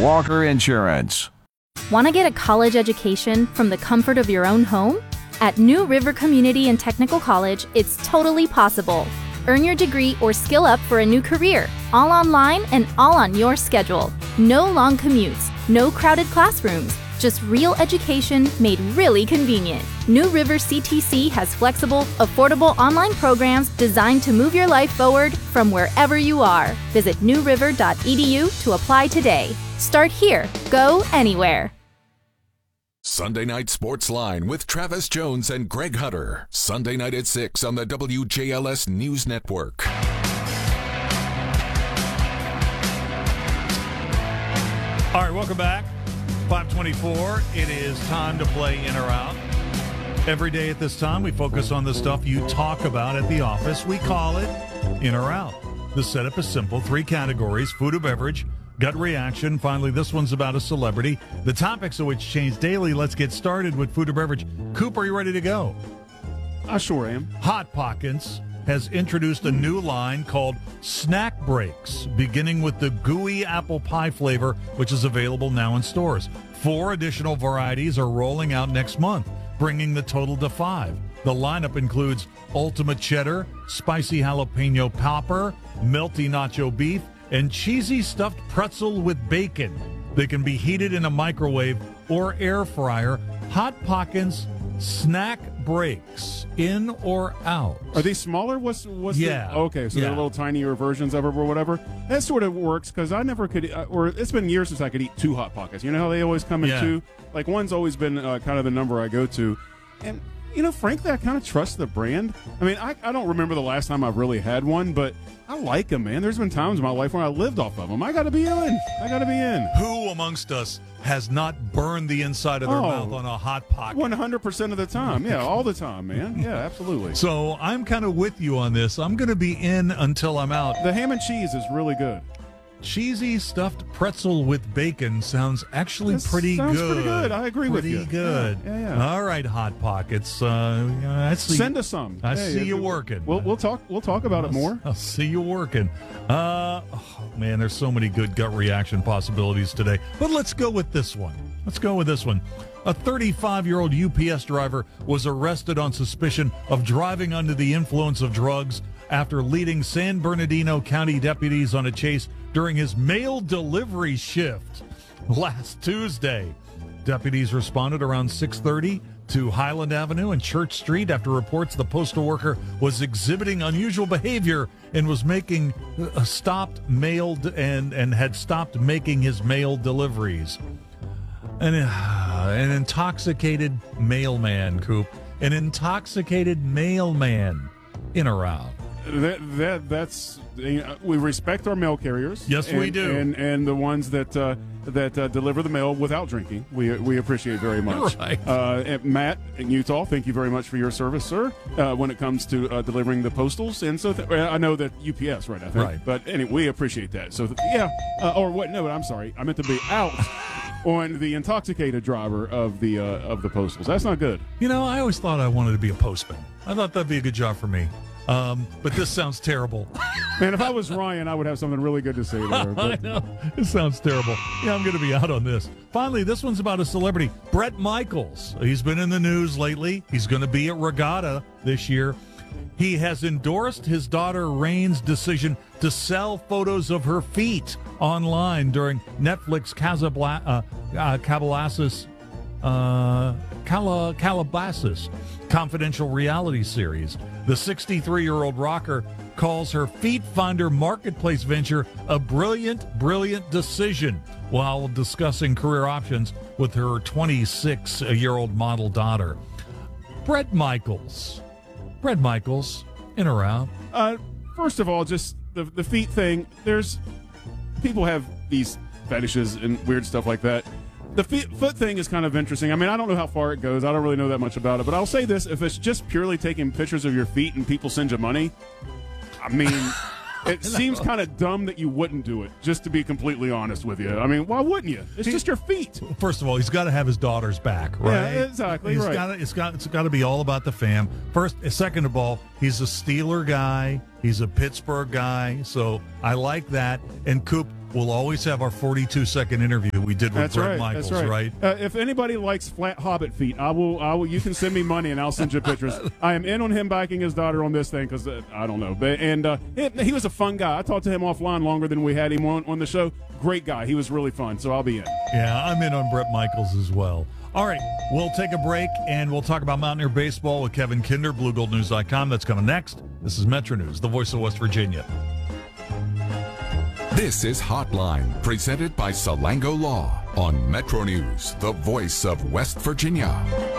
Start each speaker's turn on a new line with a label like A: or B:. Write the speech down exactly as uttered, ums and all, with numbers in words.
A: Walker Insurance.
B: Want to get a college education from the comfort of your own home? At New River Community and Technical College, it's totally possible. Earn your degree or skill up for a new career, all online and all on your schedule. No long commutes, no crowded classrooms, just real education made really convenient. New River C T C has flexible, affordable online programs designed to move your life forward from wherever you are. Visit new river dot e d u to apply today. Start here. Go anywhere.
C: Sunday Night Sports Line with Travis Jones and Greg Hunter. Sunday night at six on the W J L S News Network.
D: All right, welcome back. five twenty-four. It is time to play In or Out. Every day at this time, we focus on the stuff you talk about at the office. We call it In or Out. The setup is simple. Three categories: food or beverage, gut reaction. Finally, this one's about a celebrity. The topics of which change daily. Let's get started with food or beverage. Coop, are you ready to go?
E: I sure am.
D: Hot Pockets has introduced a new line called Snack Breaks, beginning with the gooey apple pie flavor, which is available now in stores. Four additional varieties are rolling out next month, bringing the total to five. The lineup includes Ultimate Cheddar, Spicy Jalapeno Popper, Melty Nacho Beef, and cheesy stuffed pretzel with bacon. They can be heated in a microwave or air fryer. Hot Pockets Snack Breaks, in or out.
E: Are these smaller? What's what's
D: yeah?
E: The, okay, so
D: yeah.
E: they're little tinier versions of it or whatever. That sort of works because I never could, uh, or it's been years since I could eat two Hot Pockets. You know how they always come in
D: yeah.
E: two? Like one's always been uh, kind of the number I go to, and you know, frankly, I kind of trust the brand. I mean, I, I don't remember the last time I've really had one, but I like them, man. There's been times in my life when I lived off of them. I got to be in. I got to be in.
D: Who amongst us has not burned the inside of their
E: Oh,
D: mouth on a Hot Pocket?
E: one hundred percent of the time. Yeah, all the time, man. Yeah, absolutely.
D: So I'm kind of with you on this. I'm going to be in until I'm out.
E: The ham and cheese is really good.
D: Cheesy stuffed pretzel with bacon sounds actually
E: This
D: pretty
E: sounds
D: good.
E: pretty good. I agree with
D: pretty
E: you.
D: good.
E: Yeah, yeah, yeah.
D: All right, Hot Pockets. Uh, I see,
E: Send us some.
D: I
E: Hey,
D: see
E: it-
D: you
E: it-
D: working.
E: We'll we'll talk we'll talk about it more.
D: I'll see you working. Uh, oh, man, there's so many good gut reaction possibilities today. But let's go with this one. Let's go with this one. A thirty-five-year-old U P S driver was arrested on suspicion of driving under the influence of drugs after leading San Bernardino County deputies on a chase during his mail delivery shift last Tuesday. Deputies responded around six thirty to Highland Avenue and Church Street after reports the postal worker was exhibiting unusual behavior and was making uh, stopped mail and and had stopped making his mail deliveries. An, uh, an intoxicated mailman, Coop. An intoxicated mailman. In or out?
E: That that that's you know, we respect our mail carriers.
D: Yes,
E: and,
D: we do.
E: and and the ones that uh, that uh, deliver the mail without drinking. We we appreciate very much.
D: Right.
E: Uh, and Matt in Utah, thank you very much for your service, sir. Uh, when it comes to uh, delivering the postals, and so th- I know that U P S, right? I think.
D: Right.
E: But anyway, we appreciate that. So th- yeah. Uh, or what? No, I'm sorry. I meant to be out on the intoxicated driver of the uh, of the postals. That's not good.
D: You know, I always thought I wanted to be a postman. I thought that'd be a good job for me. Um, but this sounds terrible.
E: Man, if I was Ryan, I would have something really good to say there.
D: I
E: But
D: know. It sounds terrible. Yeah, I'm going to be out on this. Finally, this one's about a celebrity. Bret Michaels. He's been in the news lately. He's going to be at Regatta this year. He has endorsed his daughter Rain's decision to sell photos of her feet online during Netflix Casabla- uh, uh, Calabasas, uh, Cala- Calabasas confidential reality series. The sixty-three-year-old rocker calls her Feet Finder marketplace venture a brilliant, brilliant decision while discussing career options with her twenty-six-year-old model daughter. Bret Michaels. Bret Michaels, in or out?
E: Uh, first of all, just the the feet thing. There's people have these fetishes and weird stuff like that. The feet, foot thing is kind of interesting. I mean, I don't know how far it goes. I don't really know that much about it. But I'll say this: if it's just purely taking pictures of your feet and people send you money, I mean, it seems kind of dumb that you wouldn't do it. Just to be completely honest with you, I mean, why wouldn't you? It's just your feet.
D: First of all, he's got to have his daughter's back, right?
E: Yeah, exactly.
D: He's
E: right.
D: Gotta, it's got it's got to be all about the fam. First, second of all, he's a Steeler guy. He's a Pittsburgh guy, so I like that. And Coop, we'll always have our forty-two second interview we did with
E: That's
D: Bret
E: right.
D: Michaels,
E: That's
D: right?
E: right. Uh, if anybody likes flat Hobbit feet, I will. I will. You can send me money and I'll send you pictures. I am in on him biking his daughter on this thing because uh, I don't know. But and uh, it, he was a fun guy. I talked to him offline longer than we had him on, on the show. Great guy. He was really fun. So I'll be in.
D: Yeah, I'm in on Bret Michaels as well. All right, we'll take a break, and we'll talk about Mountaineer baseball with Kevin Kinder, Blue Gold News dot com. That's coming next. This is Metro News, the voice of West Virginia.
C: This is Hotline, presented by Salango Law on Metro News, the voice of West Virginia.